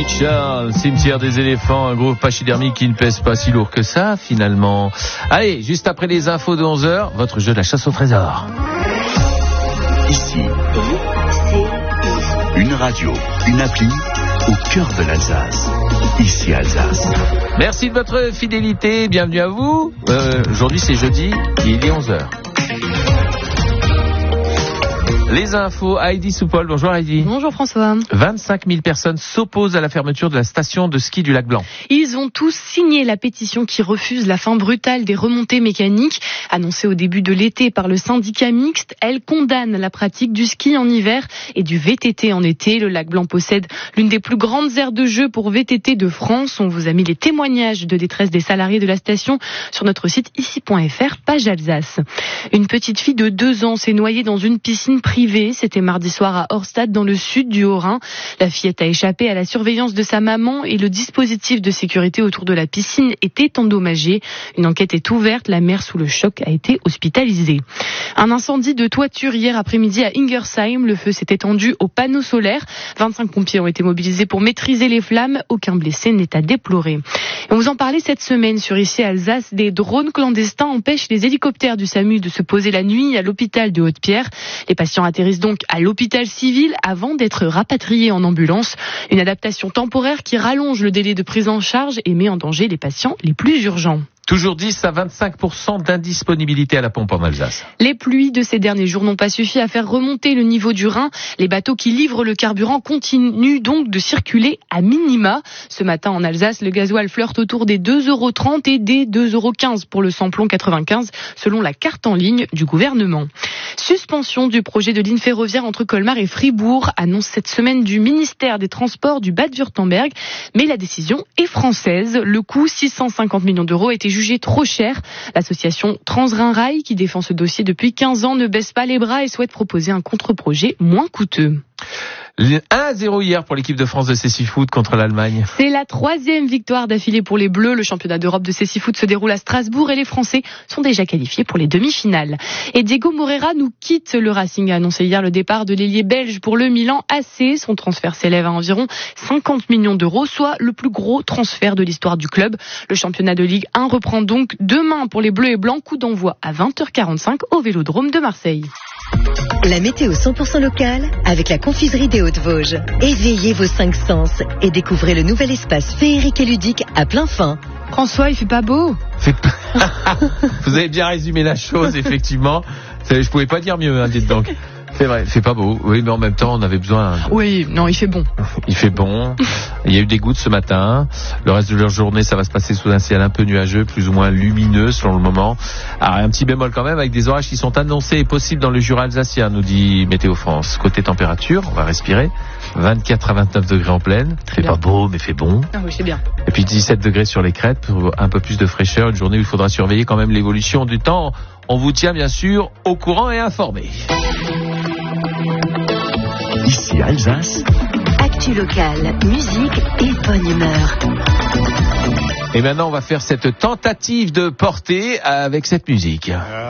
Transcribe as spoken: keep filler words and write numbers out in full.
Richard, Cimetière des éléphants, un groupe pachydermique qui ne pèse pas si lourd que ça, finalement. Allez, juste après les infos de onze heures, votre jeu de la chasse au trésor. Ici, une radio, une appli au cœur de l'Alsace. Ici Alsace. Merci de votre fidélité, bienvenue à vous. Euh, aujourd'hui c'est jeudi, il est onze heures. Les infos, Heidi Soupol. Bonjour Heidi. Bonjour François. vingt-cinq mille personnes s'opposent à la fermeture de la station de ski du Lac Blanc. Ils ont tous signé la pétition qui refuse la fin brutale des remontées mécaniques. Annoncée au début de l'été par le syndicat mixte, elle condamne la pratique du ski en hiver et du V T T en été. Le Lac Blanc possède l'une des plus grandes aires de jeu pour V T T de France. On vous a mis les témoignages de détresse des salariés de la station sur notre site ici point f r, page Alsace. Une petite fille de deux ans s'est noyée dans une piscine privée. C'était mardi soir à Horstad, dans le sud du Haut-Rhin. La fillette a échappé à la surveillance de sa maman et le dispositif de sécurité autour de la piscine était endommagé. Une enquête est ouverte. La mère, sous le choc, a été hospitalisée. Un incendie de toiture hier après-midi à Ingersheim. Le feu s'est étendu aux panneaux solaires. vingt-cinq pompiers ont été mobilisés pour maîtriser les flammes. Aucun blessé n'est à déplorer. Et on vous en parlait cette semaine sur Ici Alsace. Des drones clandestins empêchent les hélicoptères du SAMU de se poser la nuit à l'hôpital de Haute-Pierre. Les patients atterrissent donc à l'hôpital civil avant d'être rapatriés en ambulance. Une adaptation temporaire qui rallonge le délai de prise en charge et met en danger les patients les plus urgents. Toujours dix à vingt-cinq pour cent d'indisponibilité à la pompe en Alsace. Les pluies de ces derniers jours n'ont pas suffi à faire remonter le niveau du Rhin. Les bateaux qui livrent le carburant continuent donc de circuler à minima. Ce matin en Alsace, le gasoil flirte autour des deux euros trente et des deux euros quinze pour le samplon quatre-vingt-quinze selon la carte en ligne du gouvernement. Suspension du projet de ligne ferroviaire entre Colmar et Fribourg, annonce cette semaine du ministère des Transports du Bade-Wurtemberg. Mais la décision est française. Le coût, six cent cinquante millions d'euros, a été jugé trop cher. L'association Transrhin-Rail, qui défend ce dossier depuis quinze ans, ne baisse pas les bras et souhaite proposer un contre-projet moins coûteux. un à zéro hier pour l'équipe de France de cécifoot contre l'Allemagne. C'est la troisième victoire d'affilée pour les Bleus. Le championnat d'Europe de cécifoot se déroule à Strasbourg et les Français sont déjà qualifiés pour les demi-finales. Et Diego Moreira nous quitte. Le Racing a annoncé hier le départ de l'ailier belge pour le Milan A C. Son transfert s'élève à environ cinquante millions d'euros, soit le plus gros transfert de l'histoire du club. Le championnat de Ligue un reprend donc demain pour les Bleus et Blancs. Coup d'envoi à vingt heures quarante-cinq au Vélodrome de Marseille. La météo cent pour cent locale avec la confiserie des Hautes-Vosges. Éveillez vos cinq sens et découvrez le nouvel espace féerique et ludique à plein fin. François, il fait pas beau. Vous avez bien résumé la chose, effectivement. Je pouvais pas dire mieux, hein, dites donc. C'est vrai, il fait pas beau. Oui, mais en même temps, on avait besoin. De... Oui, non, il fait bon. Il fait bon. Il y a eu des gouttes ce matin. Le reste de leur journée, ça va se passer sous un ciel un peu nuageux, plus ou moins lumineux selon le moment. Alors, un petit bémol quand même, avec des orages qui sont annoncés et possibles dans le Jura alsacien, nous dit Météo France. Côté température, on va respirer. vingt-quatre à vingt-neuf degrés en pleine. Fait pas beau, mais fait bon. Ah oui, c'est bien. Et puis dix-sept degrés sur les crêtes pour un peu plus de fraîcheur. Une journée où il faudra surveiller quand même l'évolution du temps. On vous tient bien sûr au courant et informé. Ici Alsace. Actu locale, musique et bonne humeur. Et maintenant, on va faire cette tentative de porter avec cette musique.